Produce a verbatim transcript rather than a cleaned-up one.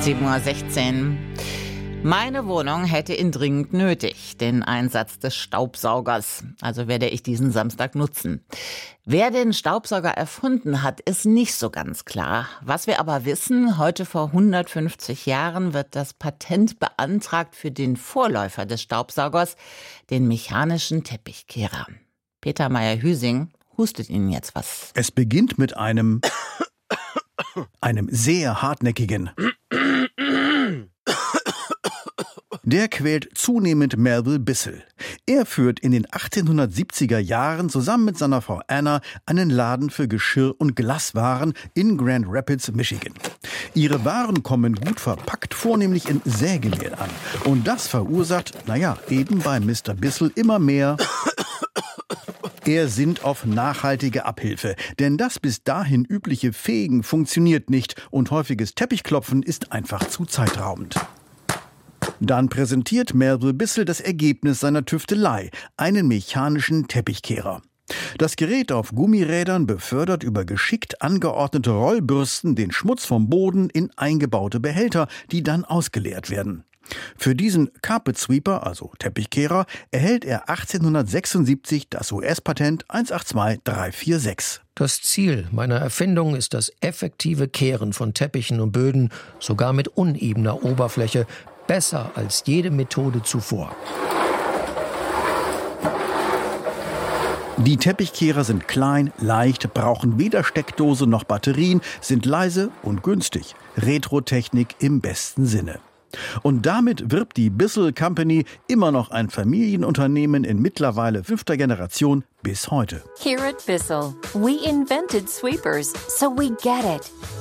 sieben Uhr sechzehn. Meine Wohnung hätte ihn dringend nötig, den Einsatz des Staubsaugers. Also werde ich diesen Samstag nutzen. Wer den Staubsauger erfunden hat, ist nicht so ganz klar. Was wir aber wissen, heute vor hundertfünfzig Jahren wird das Patent beantragt für den Vorläufer des Staubsaugers, den mechanischen Teppichkehrer. Peter Meyer-Hüsing hustet Ihnen jetzt was. Es beginnt mit einem, einem sehr hartnäckigen. Der quält zunehmend Melville Bissell. Er führt in den achtzehnhundertsiebziger Jahren zusammen mit seiner Frau Anna einen Laden für Geschirr- und Glaswaren in Grand Rapids, Michigan. Ihre Waren kommen gut verpackt, vornehmlich in Sägemehl an. Und das verursacht, naja, eben bei Mister Bissell immer mehr. Er sinnt auf nachhaltige Abhilfe, denn das bis dahin übliche Fegen funktioniert nicht und häufiges Teppichklopfen ist einfach zu zeitraubend. Dann präsentiert Melville Bissell das Ergebnis seiner Tüftelei, einen mechanischen Teppichkehrer. Das Gerät auf Gummirädern befördert über geschickt angeordnete Rollbürsten den Schmutz vom Boden in eingebaute Behälter, die dann ausgeleert werden. Für diesen Carpet Sweeper, also Teppichkehrer, erhält er achtzehnhundertsechsundsiebzig das U S-Patent eins acht zwei drei vier sechs. Das Ziel meiner Erfindung ist das effektive Kehren von Teppichen und Böden, sogar mit unebener Oberfläche, besser als jede Methode zuvor. Die Teppichkehrer sind klein, leicht, brauchen weder Steckdose noch Batterien, sind leise und günstig. Retro-Technik im besten Sinne. Und damit wirbt die Bissell Company, immer noch ein Familienunternehmen in mittlerweile fünfter Generation, bis heute. Here at Bissell, we invented sweepers, so we get it.